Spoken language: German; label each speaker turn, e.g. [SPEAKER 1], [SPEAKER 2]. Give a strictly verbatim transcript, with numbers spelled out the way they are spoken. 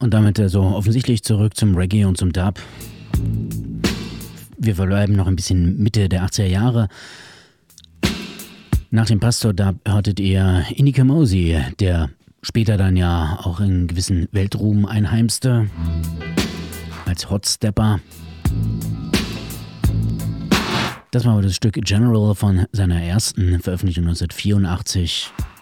[SPEAKER 1] Und damit so offensichtlich zurück zum Reggae und zum Dub. Wir verbleiben noch ein bisschen Mitte der achtziger Jahre. Nach dem Pastor Dub hörtet ihr Indie Kamosi, der später dann ja auch einen gewissen Weltruhm einheimste, als Hotstepper. Das war das Stück General von seiner ersten Veröffentlichung neunzehnhundertvierundachtzig.